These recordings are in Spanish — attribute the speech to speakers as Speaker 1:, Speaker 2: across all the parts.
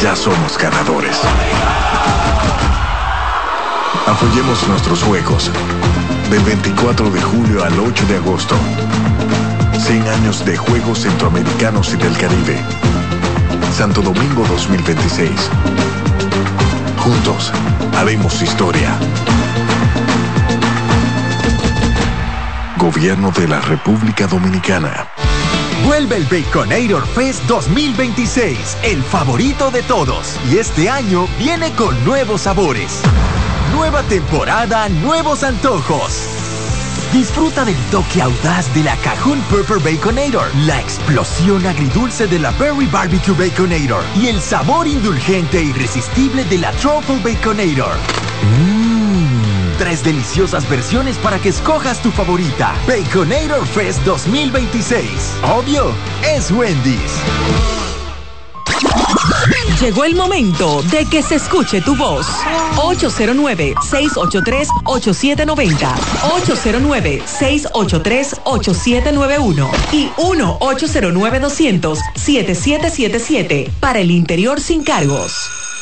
Speaker 1: ya somos ganadores. Apoyemos nuestros juegos. Del 24 de julio al 8 de agosto. 100 años de Juegos Centroamericanos y del Caribe. Santo Domingo 2026. Juntos, haremos historia. Gobierno de la República Dominicana.
Speaker 2: Vuelve el Baconator Fest 2026, el favorito de todos. Y este año viene con nuevos sabores. Nueva temporada, nuevos antojos. Disfruta del toque audaz de la Cajun Pepper Baconator, la explosión agridulce de la Berry Barbecue Baconator y el sabor indulgente e irresistible de la Truffle Baconator. 3 deliciosas versiones para que escojas tu favorita. Baconator Fest 2026. Obvio, es Wendy's.
Speaker 3: Llegó el momento de que se escuche tu voz. 809-683-8790, 809-683-8791 y 1-809-200-7777 para el interior sin cargos.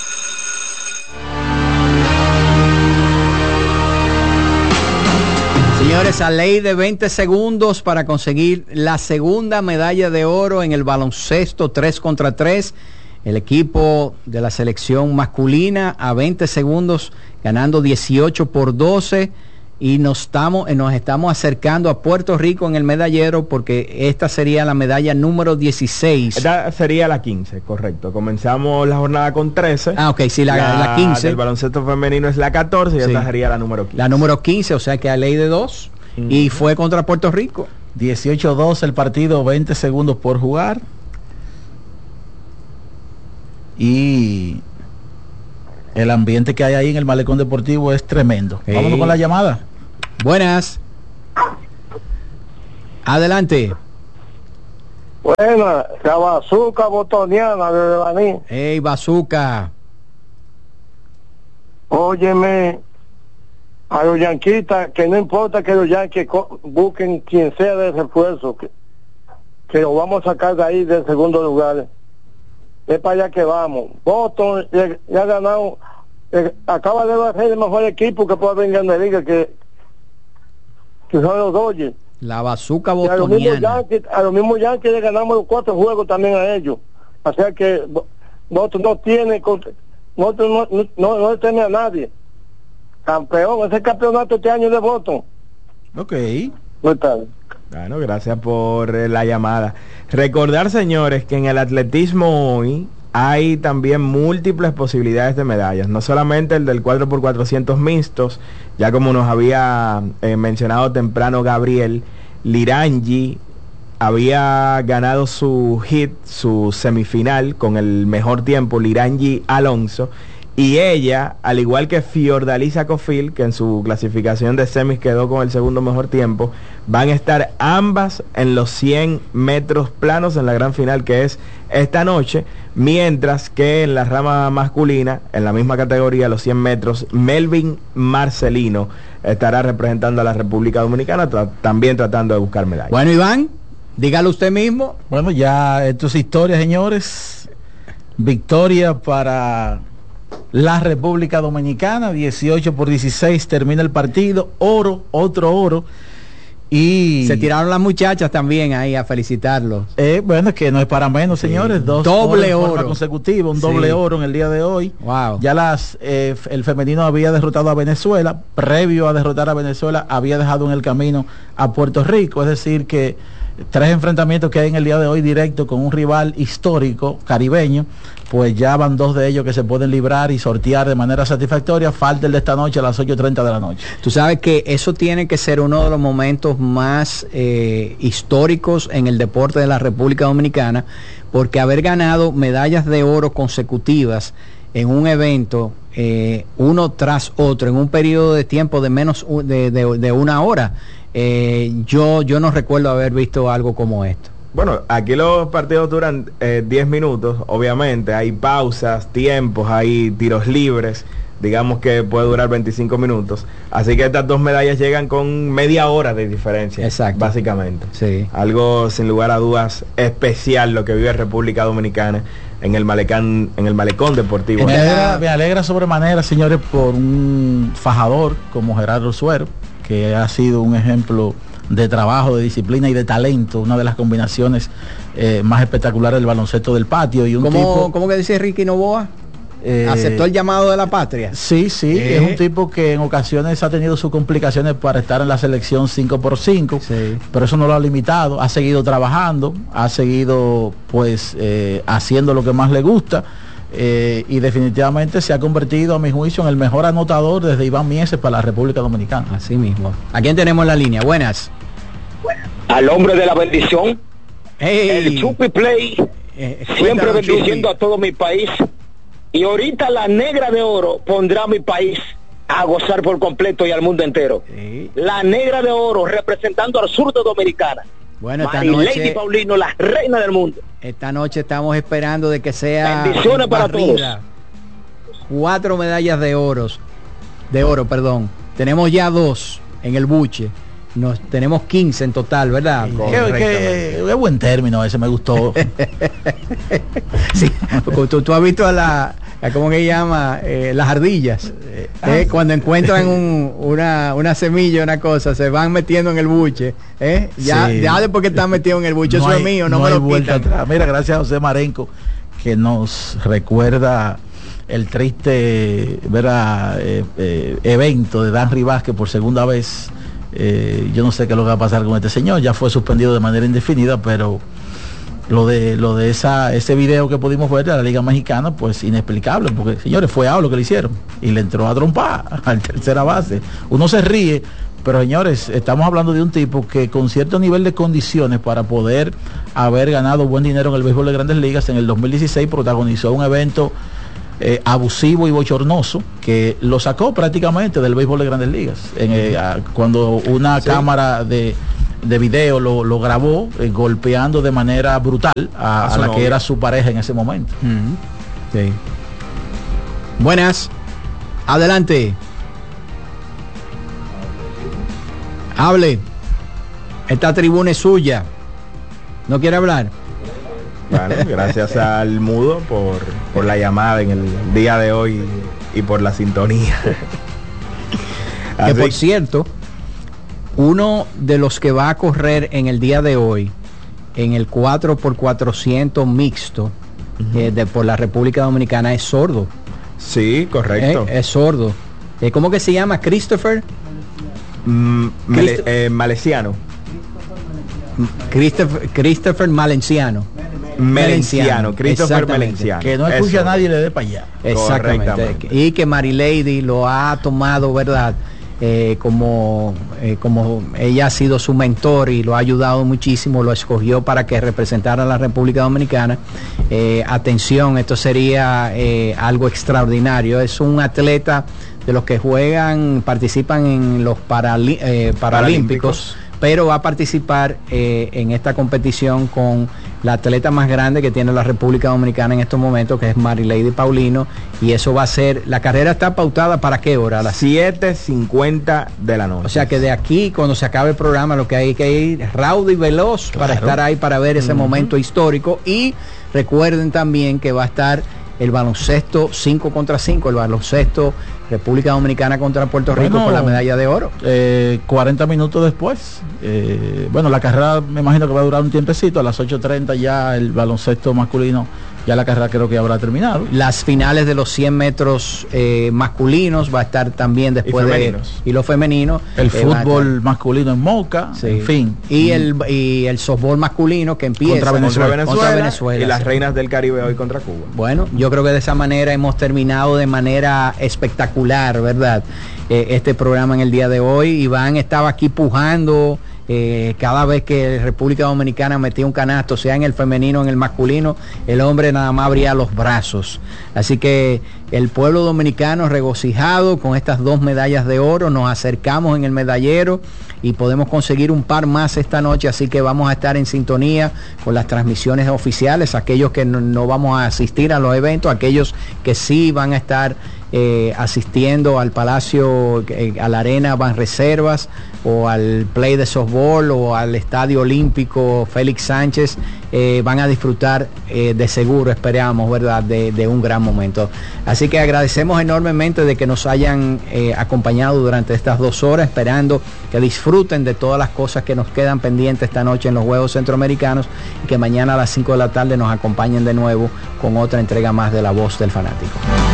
Speaker 4: Señores, a ley de 20 segundos para conseguir la segunda medalla de oro en el baloncesto 3 contra 3. El equipo de la selección masculina a 20 segundos ganando 18-12 y nos estamos acercando a Puerto Rico en el medallero porque esta sería la medalla número 16.
Speaker 5: Esta sería la 15, correcto. Comenzamos la jornada con 13.
Speaker 4: Ah, ok, sí, la 15.
Speaker 5: El baloncesto femenino es la 14 y
Speaker 4: sí.
Speaker 5: Esta sería la número 15.
Speaker 4: La número 15, o sea que a ley de 2 y fue contra Puerto Rico.
Speaker 6: 18-12 el partido, 20 segundos por jugar. Y el ambiente que hay ahí en el malecón deportivo es tremendo.
Speaker 4: Sí.
Speaker 6: Vámonos con la llamada.
Speaker 4: Buenas. Adelante.
Speaker 7: Buenas, la bazooka botoniana de Baní.
Speaker 4: Hey, bazooka.
Speaker 7: Óyeme, a los yanquistas, que no importa que los yanquis busquen quien sea de refuerzo, que lo vamos a sacar de ahí del segundo lugar. Es para allá que vamos. Boston le ha ganado, acaba de ser el mejor equipo que puede haber en la liga, que son los Dodgers.
Speaker 4: La bazooka bostoniana.
Speaker 7: A los mismos Yankees le ganamos los 4 juegos también a ellos. O sea que Boston no tiene, no tiene a nadie. Campeón, ese campeonato este año de Boston.
Speaker 6: Ok.
Speaker 7: Buenas tardes.
Speaker 5: Bueno, gracias por la llamada. Recordar, señores, que en el atletismo hoy hay también múltiples posibilidades de medallas, no solamente el del 4x400 mixtos, ya como nos había mencionado temprano Gabriel, Lirangi había ganado su semifinal con el mejor tiempo, Lirangi Alonso, y ella, al igual que Fiordalisa Cofil, que en su clasificación de semis quedó con el segundo mejor tiempo, van a estar ambas en los 100 metros planos en la gran final, que es esta noche, mientras que en la rama masculina, en la misma categoría, los 100 metros, Melvin Marcelino estará representando a la República Dominicana, también tratando de buscar medallas.
Speaker 4: Bueno, Iván, dígalo usted mismo.
Speaker 6: Bueno, ya esto es historia, señores. Victoria para la República Dominicana, 18-16 termina el partido, oro, otro oro, y
Speaker 4: se tiraron las muchachas también ahí a felicitarlos.
Speaker 6: Bueno, es que no es para menos, señores, 2
Speaker 4: doble
Speaker 6: oro consecutiva, un doble oro en el día de hoy.
Speaker 4: Wow.
Speaker 6: Ya el femenino había derrotado a Venezuela, previo a derrotar a Venezuela había dejado en el camino a Puerto Rico, es decir que 3 enfrentamientos que hay en el día de hoy directo con un rival histórico caribeño, pues ya van 2 de ellos que se pueden librar y sortear de manera satisfactoria. Falta el de esta noche a las 8:30 de la noche.
Speaker 4: Tú sabes que eso tiene que ser uno de los momentos más históricos en el deporte de la República Dominicana, porque haber ganado medallas de oro consecutivas en un evento, uno tras otro, en un periodo de tiempo de menos de una hora, yo no recuerdo haber visto algo como esto.
Speaker 5: Bueno, aquí los partidos duran 10 minutos, obviamente, hay pausas, tiempos, hay tiros libres, digamos que puede durar 25 minutos. Así que estas dos medallas llegan con media hora de diferencia.
Speaker 4: Exacto.
Speaker 5: Básicamente.
Speaker 4: Sí.
Speaker 5: Algo sin lugar a dudas especial lo que vive República Dominicana en el malecón deportivo.
Speaker 6: Me alegra sobremanera, señores, por un fajador como Gerardo Suero, que ha sido un ejemplo de trabajo, de disciplina y de talento, una de las combinaciones más espectaculares del baloncesto del patio. Y un
Speaker 4: ¿Cómo que dice Ricky Novoa? ¿Aceptó el llamado de la patria?
Speaker 6: Sí, es un tipo que en ocasiones ha tenido sus complicaciones para estar en la selección 5x5, sí, pero eso no lo ha limitado, ha seguido trabajando, ha seguido pues haciendo lo que más le gusta, y definitivamente se ha convertido, a mi juicio, en el mejor anotador desde Iván Mieses para la República Dominicana.
Speaker 4: Así mismo. ¿A quién tenemos en la línea? Buenas.
Speaker 8: Al hombre de la bendición, el Chupi Play, siempre bendiciendo a todo mi país. Y ahorita la negra de oro pondrá a mi país a gozar por completo y al mundo entero. Sí. La negra de oro representando al sur de Dominicana.
Speaker 4: Bueno, esta noche,
Speaker 8: Lady Paulino, la reina del mundo.
Speaker 4: Esta noche estamos esperando de que sea
Speaker 8: bendiciones para todos.
Speaker 4: 4 medallas de oro, Tenemos ya 2 en el buche. Tenemos 15 en total, ¿verdad?
Speaker 6: Qué buen término ese, me gustó.
Speaker 4: Sí, tú has visto ¿cómo que llama? Las ardillas. Cuando encuentran una semilla, una cosa, se van metiendo en el buche. Ya después que están metidos en el buche, eso es mío, no me lo quitan.
Speaker 6: Mira, gracias a José Marenco, que nos recuerda el triste evento de Dan Rivas, que por segunda vez, yo no sé qué es lo que va a pasar con este señor, ya fue suspendido de manera indefinida, pero lo de ese video que pudimos ver de la Liga Mexicana, pues inexplicable, porque señores, fue lo que le hicieron y le entró a trompar al tercera base. Uno se ríe, pero señores, estamos hablando de un tipo que con cierto nivel de condiciones para poder haber ganado buen dinero en el béisbol de Grandes Ligas, en el 2016 protagonizó un evento abusivo y bochornoso que lo sacó prácticamente del béisbol de Grandes Ligas, cuando una cámara de video lo grabó golpeando de manera brutal a la que era su pareja en ese momento.
Speaker 4: Sí. Buenas, adelante, hable, esta tribuna es suya, ¿no quiere hablar?
Speaker 5: Bueno, gracias al mudo por la llamada en el día de hoy y por la sintonía.
Speaker 4: Que por cierto, uno de los que va a correr en el día de hoy en el 4x400 mixto por la República Dominicana es sordo.
Speaker 5: Sí, correcto.
Speaker 4: Es sordo. ¿Cómo que se llama? Christopher
Speaker 5: Malesiano.
Speaker 4: Christopher Malenciano.
Speaker 5: Christopher Malenciano.
Speaker 6: Que no escucha a nadie y le dé para allá.
Speaker 4: Exactamente. Y que Marilady lo ha tomado, ¿verdad? Como ella ha sido su mentor y lo ha ayudado muchísimo, lo escogió para que representara a la República Dominicana. Atención, esto sería algo extraordinario. Es un atleta de los que participan en los Paralímpicos, pero va a participar en esta competición con la atleta más grande que tiene la República Dominicana en estos momentos, que es Marilady Paulino, y eso va a ser, la carrera está pautada ¿para qué hora? A las
Speaker 5: 7:50 de la noche.
Speaker 4: O sea que de aquí, cuando se acabe el programa, lo que hay que ir raudo y veloz, claro, para estar ahí, para ver ese momento histórico. Y recuerden también que va a estar el baloncesto 5 contra 5, el baloncesto República Dominicana contra Puerto Rico por la medalla de oro.
Speaker 6: 40 minutos después, la carrera me imagino que va a durar un tiempecito. A las 8:30 ya el baloncesto masculino, ya la carrera creo que habrá terminado.
Speaker 4: Las finales de los 100 metros masculinos va a estar también después y los femeninos.
Speaker 6: El fútbol masculino en Moca, sí, en fin.
Speaker 4: Y el softball masculino que empieza
Speaker 5: contra Venezuela y las reinas del Caribe hoy contra Cuba.
Speaker 4: Bueno, yo creo que de esa manera hemos terminado de manera espectacular, ¿verdad? Este programa en el día de hoy. Iván estaba aquí pujando cada vez que República Dominicana metía un canasto, sea en el femenino o en el masculino, el hombre nada más abría los brazos. Así que el pueblo dominicano regocijado con estas 2 medallas de oro, nos acercamos en el medallero y podemos conseguir un par más esta noche, así que vamos a estar en sintonía con las transmisiones oficiales, aquellos que no vamos a asistir a los eventos, aquellos que sí van a estar asistiendo al Palacio, a la Arena Banreservas, o al Play de softball, o al Estadio Olímpico Félix Sánchez, van a disfrutar de seguro, esperamos, ¿verdad?, de un gran momento. Así que agradecemos enormemente de que nos hayan acompañado durante estas 2 horas, esperando que disfruten de todas las cosas que nos quedan pendientes esta noche en los Juegos Centroamericanos, y que mañana a las 5 de la tarde nos acompañen de nuevo con otra entrega más de La Voz del Fanático.